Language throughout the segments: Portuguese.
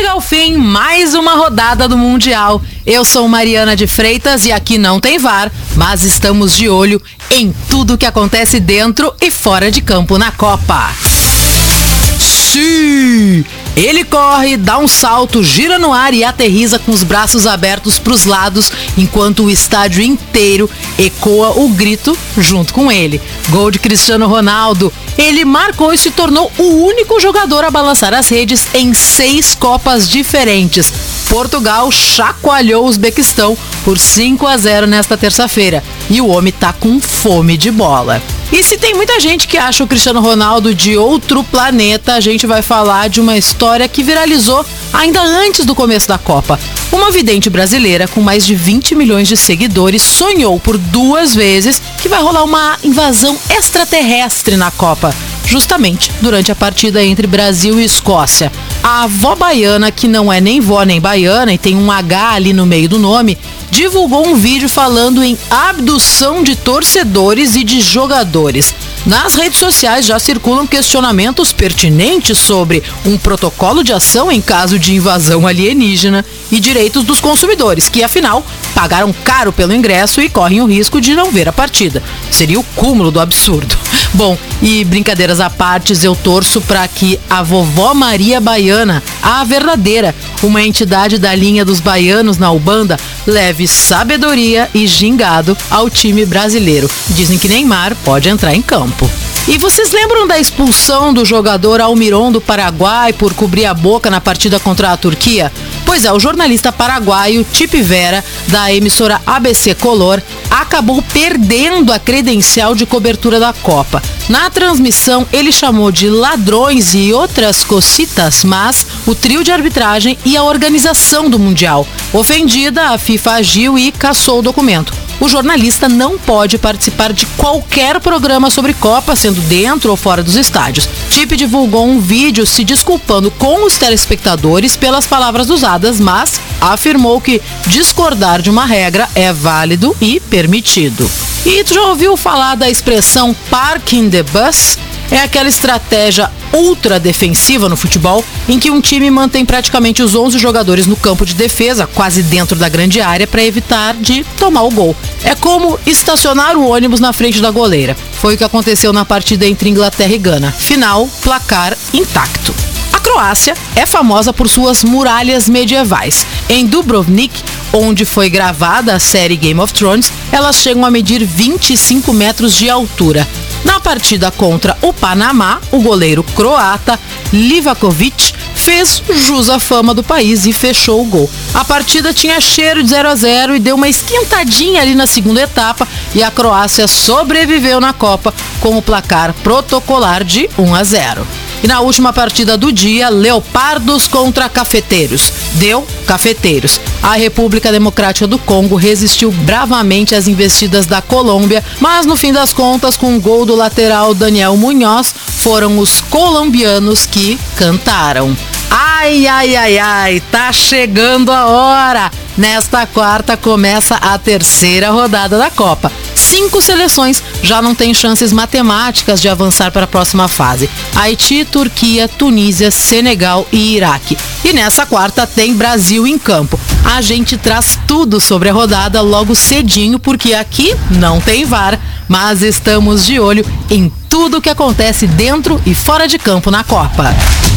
Chega ao fim mais uma rodada do Mundial. Eu sou Mariana de Freitas e aqui não tem VAR, mas estamos de olho em tudo que acontece dentro e fora de campo na Copa. Sim! Ele corre, dá um salto, gira no ar e aterriza com os braços abertos para os lados, enquanto o estádio inteiro ecoa o grito junto com ele. Gol de Cristiano Ronaldo. Ele marcou e se tornou o único jogador a balançar as redes em 6 Copas diferentes. Portugal chacoalhou o Uzbequistão por 5-0 nesta terça-feira. E o homem tá com fome de bola. E se tem muita gente que acha o Cristiano Ronaldo de outro planeta, a gente vai falar de uma história que viralizou ainda antes do começo da Copa. Uma vidente brasileira com mais de 20 milhões de seguidores sonhou por 2 vezes que vai rolar uma invasão extraterrestre na Copa, justamente durante a partida entre Brasil e Escócia. A avó baiana, que não é nem vó nem baiana e tem um H ali no meio do nome, divulgou um vídeo falando em abdução de torcedores e de jogadores. Nas redes sociais já circulam questionamentos pertinentes sobre um protocolo de ação em caso de invasão alienígena e direitos dos consumidores, que afinal pagaram caro pelo ingresso e correm o risco de não ver a partida. Seria o cúmulo do absurdo. Bom, e brincadeiras à parte, eu torço para que a vovó Maria Baiana, a verdadeira, uma entidade da linha dos baianos na Ubanda, leve sabedoria e gingado ao time brasileiro. Dizem que Neymar pode entrar em campo. E vocês lembram da expulsão do jogador Almiron do Paraguai por cobrir a boca na partida contra a Turquia? Pois é, o jornalista paraguaio Tipe Vera, da emissora ABC Color, acabou perdendo a credencial de cobertura da Copa. Na transmissão, ele chamou de ladrões e outras cocitas, mas o trio de arbitragem e a organização do Mundial. Ofendida, a FIFA agiu e cassou o documento. O jornalista não pode participar de qualquer programa sobre Copa, sendo dentro ou fora dos estádios. Tipe divulgou um vídeo se desculpando com os telespectadores pelas palavras usadas, mas afirmou que discordar de uma regra é válido e permitido. E tu já ouviu falar da expressão parking the bus? É aquela estratégia ultra defensiva no futebol em que um time mantém praticamente os 11 jogadores no campo de defesa, quase dentro da grande área, para evitar de tomar o gol. É como estacionar o ônibus na frente da goleira. Foi o que aconteceu na partida entre Inglaterra e Gana. Final, placar intacto. A Croácia é famosa por suas muralhas medievais. Em Dubrovnik, onde foi gravada a série Game of Thrones, elas chegam a medir 25 metros de altura. Na partida contra o Panamá, o goleiro croata Livakovic fez jus à fama do país e fechou o gol. A partida tinha cheiro de 0-0 e deu uma esquentadinha ali na segunda etapa e a Croácia sobreviveu na Copa com o placar protocolar de 1-0. E na última partida do dia, Leopardos contra Cafeteiros. Deu Cafeteiros. A República Democrática do Congo resistiu bravamente às investidas da Colômbia, mas no fim das contas, com o gol do lateral Daniel Munhoz, foram os colombianos que cantaram. Ai, ai, ai, ai, tá chegando a hora! Nesta quarta começa a terceira rodada da Copa. 5 seleções já não têm chances matemáticas de avançar para a próxima fase. Haiti, Turquia, Tunísia, Senegal e Iraque. E nessa quarta tem Brasil em campo. A gente traz tudo sobre a rodada logo cedinho, porque aqui não tem VAR, mas estamos de olho em tudo que acontece dentro e fora de campo na Copa.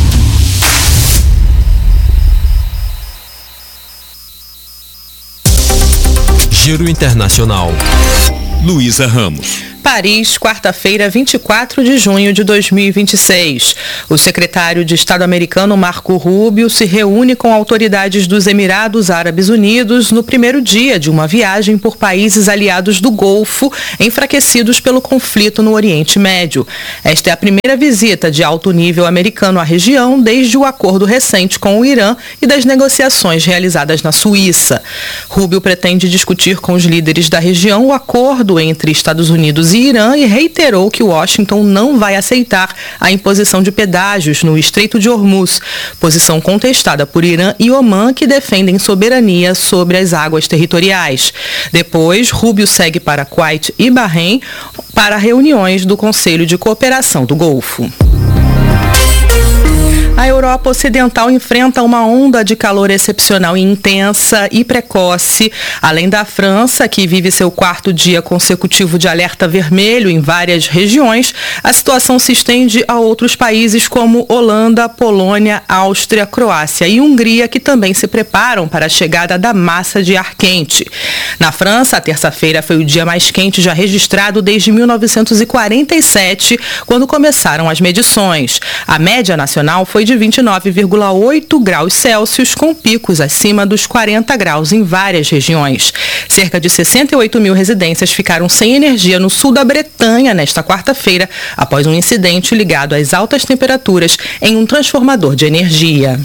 Giro Internacional. Luísa Ramos. Paris, quarta-feira, 24 de junho de 2026. O secretário de Estado americano Marco Rubio se reúne com autoridades dos Emirados Árabes Unidos no primeiro dia de uma viagem por países aliados do Golfo, enfraquecidos pelo conflito no Oriente Médio. Esta é a primeira visita de alto nível americano à região desde o acordo recente com o Irã e das negociações realizadas na Suíça. Rubio pretende discutir com os líderes da região o acordo entre Estados Unidos e Irã e reiterou que Washington não vai aceitar a imposição de pedágios no Estreito de Hormuz, posição contestada por Irã e Omã, que defendem soberania sobre as águas territoriais. Depois, Rubio segue para Kuwait e Bahrein para reuniões do Conselho de Cooperação do Golfo. A Europa Ocidental enfrenta uma onda de calor excepcional intensa e precoce. Além da França, que vive seu 4º dia consecutivo de alerta vermelho em várias regiões, a situação se estende a outros países como Holanda, Polônia, Áustria, Croácia e Hungria, que também se preparam para a chegada da massa de ar quente. Na França, a terça-feira foi o dia mais quente já registrado desde 1947, quando começaram as medições. A média nacional foi de 29,8 graus Celsius, com picos acima dos 40 graus em várias regiões. Cerca de 68 mil residências ficaram sem energia no sul da Bretanha nesta quarta-feira, após um incidente ligado às altas temperaturas em um transformador de energia.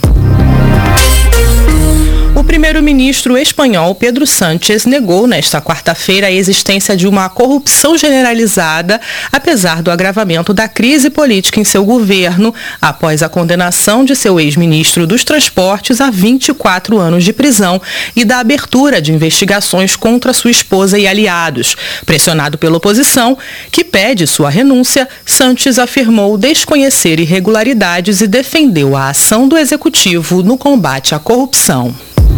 O primeiro-ministro espanhol Pedro Sánchez negou nesta quarta-feira a existência de uma corrupção generalizada, apesar do agravamento da crise política em seu governo, após a condenação de seu ex-ministro dos Transportes a 24 anos de prisão e da abertura de investigações contra sua esposa e aliados. Pressionado pela oposição, que pede sua renúncia, Sánchez afirmou desconhecer irregularidades e defendeu a ação do executivo no combate à corrupção.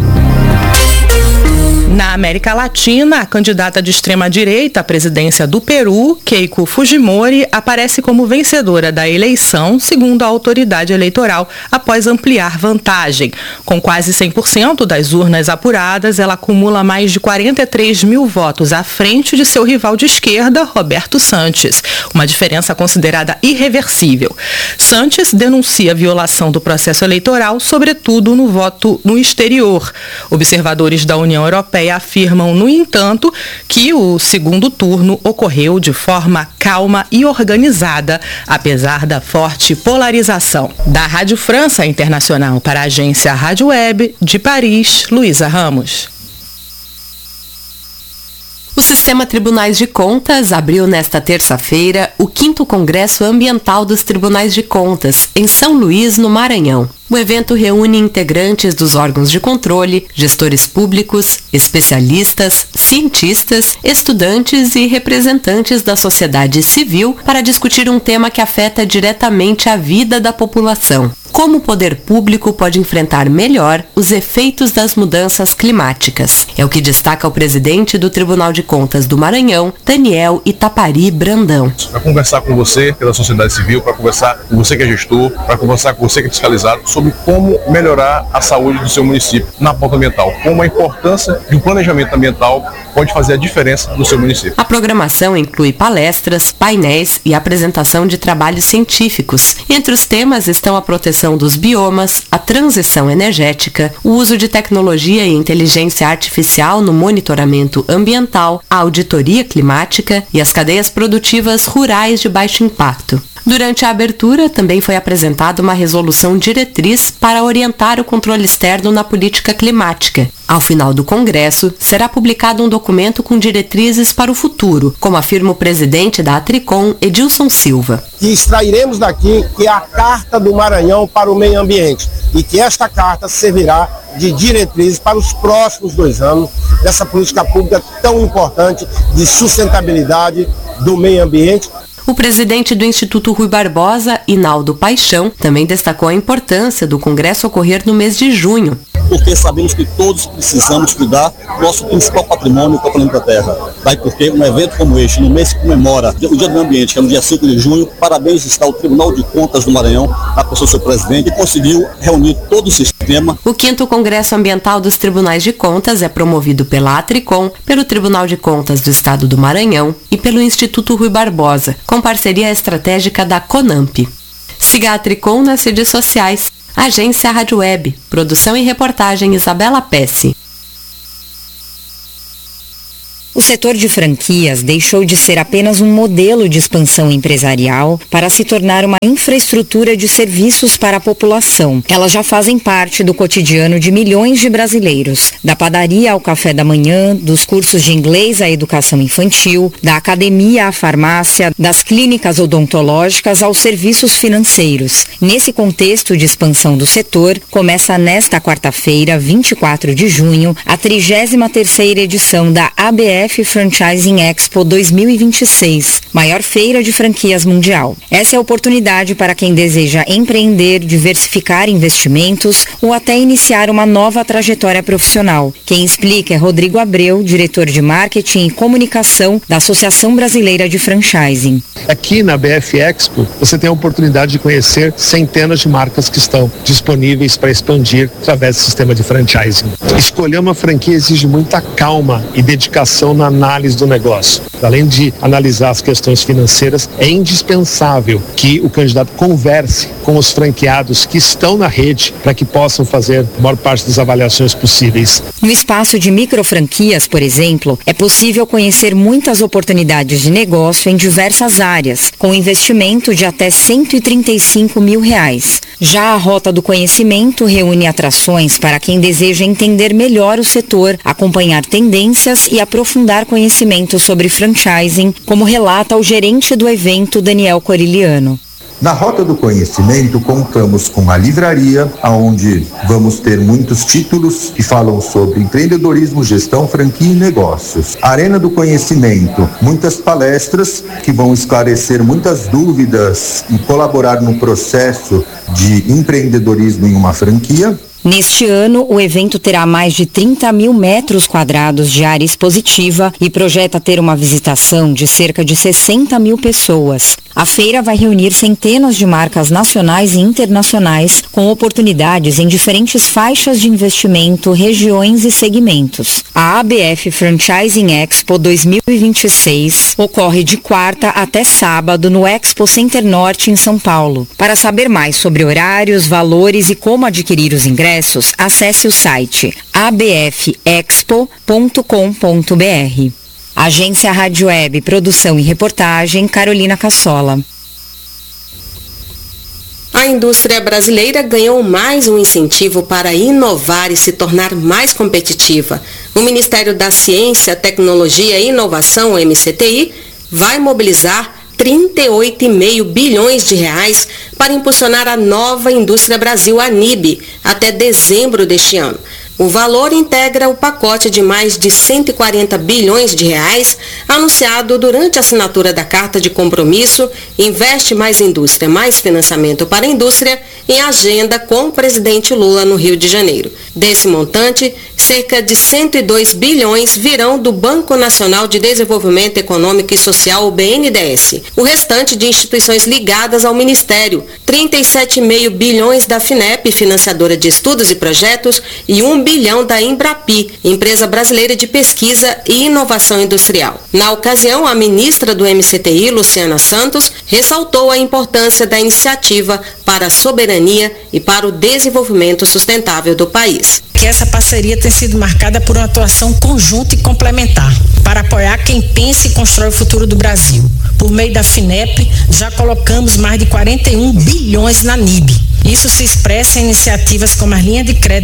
Na América Latina, a candidata de extrema-direita à presidência do Peru, Keiko Fujimori, aparece como vencedora da eleição, segundo a autoridade eleitoral, após ampliar vantagem. Com quase 100% das urnas apuradas, ela acumula mais de 43 mil votos à frente de seu rival de esquerda, Roberto Sanches, uma diferença considerada irreversível. Sanches denuncia a violação do processo eleitoral, sobretudo no voto no exterior. Observadores da União Europeia afirmam, no entanto, que o segundo turno ocorreu de forma calma e organizada, apesar da forte polarização. Da Rádio França Internacional para a agência Rádio Web, de Paris, Luísa Ramos. O Sistema Tribunais de Contas abriu nesta terça-feira o 5º Congresso Ambiental dos Tribunais de Contas, em São Luís, no Maranhão. O evento reúne integrantes dos órgãos de controle, gestores públicos, especialistas, cientistas, estudantes e representantes da sociedade civil para discutir um tema que afeta diretamente a vida da população. Como o poder público pode enfrentar melhor os efeitos das mudanças climáticas. É o que destaca o presidente do Tribunal de Contas do Maranhão, Daniel Itapari Brandão. Para conversar com você, que é da sociedade civil, para conversar com você que é gestor, para conversar com você que é fiscalizado, sobre como melhorar a saúde do seu município na pauta ambiental. Como a importância de um planejamento ambiental pode fazer a diferença no seu município. A programação inclui palestras, painéis e apresentação de trabalhos científicos. Entre os temas estão a proteção dos biomas, a transição energética, o uso de tecnologia e inteligência artificial no monitoramento ambiental, a auditoria climática e as cadeias produtivas rurais de baixo impacto. Durante a abertura, também foi apresentada uma resolução diretriz para orientar o controle externo na política climática. Ao final do Congresso, será publicado um documento com diretrizes para o futuro, como afirma o presidente da Atricom, Edilson Silva. Que extrairemos daqui, que é a Carta do Maranhão para o Meio Ambiente, e que esta carta servirá de diretrizes para os próximos 2 anos dessa política pública tão importante de sustentabilidade do meio ambiente. O presidente do Instituto Rui Barbosa, Inaldo Paixão, também destacou a importância do Congresso ocorrer no mês de junho. Porque sabemos que todos precisamos cuidar do nosso principal patrimônio, que é o planeta Terra. Daí porque um evento como este, no mês que comemora o Dia do Meio Ambiente, que é no dia 5 de junho, parabéns está o Tribunal de Contas do Maranhão, na pessoa do seu presidente, que conseguiu reunir todo o sistema. O 5º Congresso Ambiental dos Tribunais de Contas é promovido pela Atricom, pelo Tribunal de Contas do Estado do Maranhão e pelo Instituto Rui Barbosa, com parceria estratégica da CONAMP. Siga a Atricom nas redes sociais. Agência Rádio Web. Produção e reportagem Isabela Pesce. O setor de franquias deixou de ser apenas um modelo de expansão empresarial para se tornar uma infraestrutura de serviços para a população. Elas já fazem parte do cotidiano de milhões de brasileiros, da padaria ao café da manhã, dos cursos de inglês à educação infantil, da academia à farmácia, das clínicas odontológicas aos serviços financeiros. Nesse contexto de expansão do setor, começa nesta quarta-feira, 24 de junho, a 33ª edição da ABS ABF Franchising Expo 2026, maior feira de franquias mundial. Essa é a oportunidade para quem deseja empreender, diversificar investimentos ou até iniciar uma nova trajetória profissional. Quem explica é Rodrigo Abreu, diretor de Marketing e Comunicação da Associação Brasileira de Franchising. Aqui na ABF Expo, você tem a oportunidade de conhecer centenas de marcas que estão disponíveis para expandir através do sistema de franchising. Escolher uma franquia exige muita calma e dedicação na análise do negócio. Além de analisar as questões financeiras, é indispensável que o candidato converse com os franqueados que estão na rede para que possam fazer a maior parte das avaliações possíveis. No espaço de microfranquias, por exemplo, é possível conhecer muitas oportunidades de negócio em diversas áreas, com investimento de até R$135 mil. Já a Rota do Conhecimento reúne atrações para quem deseja entender melhor o setor, acompanhar tendências e aprofundar conhecimento sobre franchising, como relata o gerente do evento, Daniel Coriliano. Na Rota do Conhecimento, contamos com a livraria, onde vamos ter muitos títulos que falam sobre empreendedorismo, gestão, franquia e negócios. Arena do Conhecimento, muitas palestras que vão esclarecer muitas dúvidas e colaborar no processo de empreendedorismo em uma franquia. Neste ano, o evento terá mais de 30 mil metros quadrados de área expositiva e projeta ter uma visitação de cerca de 60 mil pessoas. A feira vai reunir centenas de marcas nacionais e internacionais com oportunidades em diferentes faixas de investimento, regiões e segmentos. A ABF Franchising Expo 2026 ocorre de quarta até sábado no Expo Center Norte, em São Paulo. Para saber mais sobre horários, valores e como adquirir os ingressos, acesse o site abfexpo.com.br. Agência Rádio Web, produção e reportagem, Carolina Cassola. A indústria brasileira ganhou mais um incentivo para inovar e se tornar mais competitiva. O Ministério da Ciência, Tecnologia e Inovação, o MCTI, vai mobilizar 38,5 bilhões de reais para impulsionar a nova Indústria Brasil, ANIB, até dezembro deste ano. O valor integra o pacote de mais de 140 bilhões de reais anunciado durante a assinatura da Carta de Compromisso Investe Mais Indústria, Mais Financiamento para a Indústria em agenda com o presidente Lula no Rio de Janeiro. Desse montante, cerca de 102 bilhões virão do Banco Nacional de Desenvolvimento Econômico e Social, o BNDES. O restante de instituições ligadas ao Ministério, 37,5 bilhões da FINEP, financiadora de estudos e projetos, e 1 bilhão da Embrapi, empresa brasileira de pesquisa e inovação industrial. Na ocasião, a ministra do MCTI, Luciana Santos, ressaltou a importância da iniciativa para a soberania e para o desenvolvimento sustentável do país. Que essa parceria tem sido marcada por uma atuação conjunta e complementar para apoiar quem pensa e constrói o futuro do Brasil. Por meio da FINEP, já colocamos mais de 41 bilhões na NIB. Isso se expressa em iniciativas como as linhas de crédito